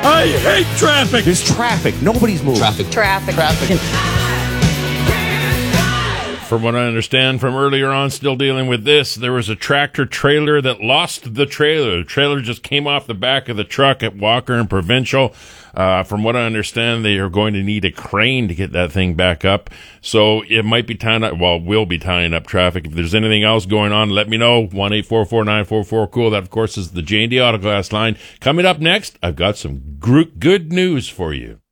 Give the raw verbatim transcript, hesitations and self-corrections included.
I hate traffic. There's traffic. Nobody's moving. Traffic. Traffic. Traffic. From what I understand from earlier on, still dealing with this, there was a tractor trailer that lost the trailer. The trailer just came off the back of the truck at Walker and Provincial. Uh, from what I understand, they are going to need a crane to get that thing back up. So it might be tying up, well, will be tying up traffic. If there's anything else going on, let me know. one eight four four nine four four cool. That, of course, is the J and D Autoglass line. Coming up next, I've got some gr- good news for you.